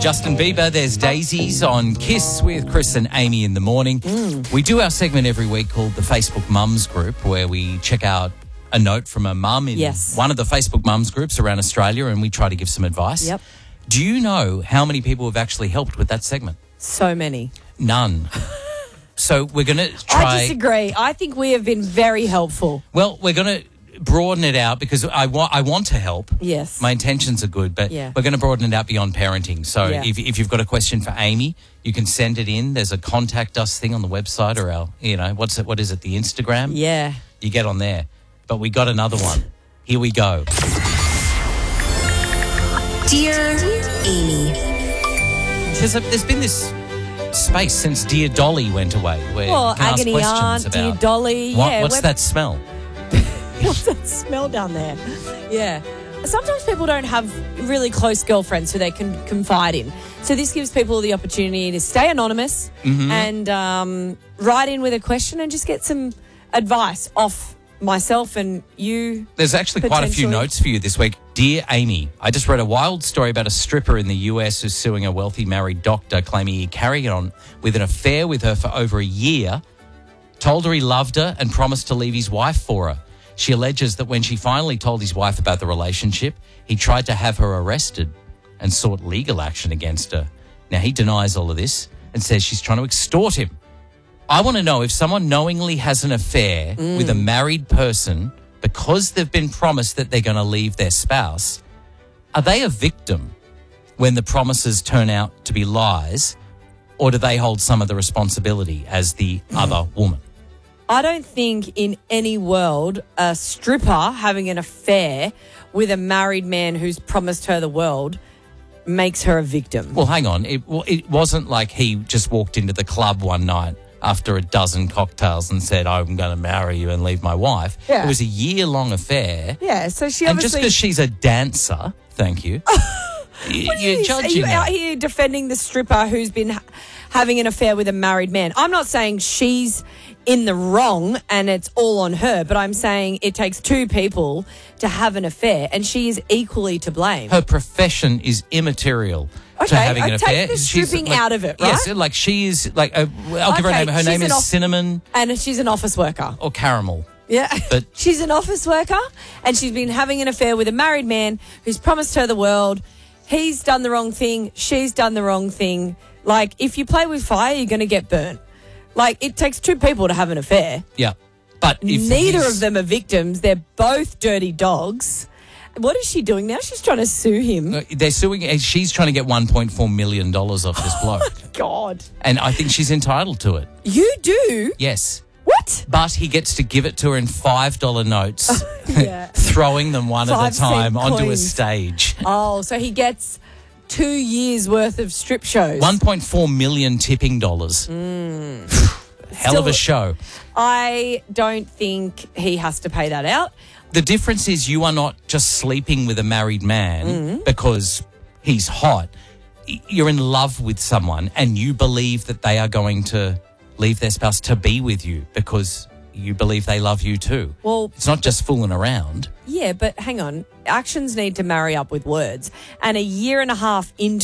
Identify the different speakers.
Speaker 1: Justin Bieber, there's Daisies on Kiss with Chris and Amy in the morning. We do our segment every week called the Facebook Mums Group, where we check out a note from a mum in one of the Facebook Mums groups around Australia, and we try to give some advice.
Speaker 2: Yep.
Speaker 1: Do you know how many people have actually helped with that segment?
Speaker 2: So many.
Speaker 1: None. So we're going to try...
Speaker 2: I disagree. I think we have been very helpful.
Speaker 1: Well, we're going to broaden it out because I want to help.
Speaker 2: Yes.
Speaker 1: My intentions are good, but we're going to broaden it out beyond parenting. So if you've got a question for Amy, you can send it in. There's a contact us thing on the website or our, what is it, the Instagram?
Speaker 2: Yeah.
Speaker 1: You get on there. But we got another one. Here we go.
Speaker 3: Dear Amy.
Speaker 1: There's been this space since Dear Dolly went away where you can ask
Speaker 2: Agony
Speaker 1: questions
Speaker 2: Aunt,
Speaker 1: about
Speaker 2: Dear Dolly.
Speaker 1: what's that smell?
Speaker 2: What's that smell down there? Yeah. Sometimes people don't have really close girlfriends who they can confide in. So this gives people the opportunity to stay anonymous and write in with a question and just get some advice off myself and you.
Speaker 1: There's actually quite a few notes for you this week. Dear Amy, I just read a wild story about a stripper in the US who's suing a wealthy married doctor claiming he carried on with an affair with her for over a year, told her he loved her and promised to leave his wife for her. She alleges that when she finally told his wife about the relationship, he tried to have her arrested and sought legal action against her. Now, he denies all of this and says she's trying to extort him. I want to know if someone knowingly has an affair with a married person because they've been promised that they're going to leave their spouse, are they a victim when the promises turn out to be lies, or do they hold some of the responsibility as the other woman?
Speaker 2: I don't think in any world a stripper having an affair with a married man who's promised her the world makes her a victim.
Speaker 1: Well, hang on. It wasn't like he just walked into the club one night after a dozen cocktails and said, I'm going to marry you and leave my wife.
Speaker 2: Yeah.
Speaker 1: It was a year-long affair.
Speaker 2: Yeah, so she
Speaker 1: and
Speaker 2: obviously...
Speaker 1: just because she's a dancer, thank you, you're judging
Speaker 2: Are you
Speaker 1: her.
Speaker 2: out here defending the stripper who's been having an affair with a married man? I'm not saying she's in the wrong and it's all on her, but I'm saying it takes two people to have an affair and she is equally to blame.
Speaker 1: Her profession is immaterial to having an affair.
Speaker 2: Take the stripping out of it, right?
Speaker 1: Yes, like she is, like, I'll give her a name. Her name is Cinnamon.
Speaker 2: And she's an office worker.
Speaker 1: Or Caramel.
Speaker 2: Yeah,
Speaker 1: but
Speaker 2: she's an office worker and she's been having an affair with a married man who's promised her the world. He's done the wrong thing. She's done the wrong thing. Like, if you play with fire, you're going to get burnt. Like, it takes two people to have an affair.
Speaker 1: Yeah. But if
Speaker 2: neither of them are victims, they're both dirty dogs. What is she doing now? She's trying to sue him.
Speaker 1: They're suing. She's trying to get $1.4 million off this bloke.
Speaker 2: Oh, my God.
Speaker 1: And I think she's entitled to it.
Speaker 2: You do?
Speaker 1: Yes.
Speaker 2: What?
Speaker 1: But he gets to give it to her in $5 notes, throwing them one at a time onto a stage.
Speaker 2: Oh, so he gets 2 years' worth of strip shows.
Speaker 1: 1.4 million tipping dollars. Hell of a show.
Speaker 2: I don't think he has to pay that out.
Speaker 1: The difference is you are not just sleeping with a married man because he's hot. You're in love with someone and you believe that they are going to leave their spouse to be with you because you believe they love you too.
Speaker 2: Well,
Speaker 1: it's not just fooling around.
Speaker 2: Yeah, but hang on. Actions need to marry up with words. And a year and a half into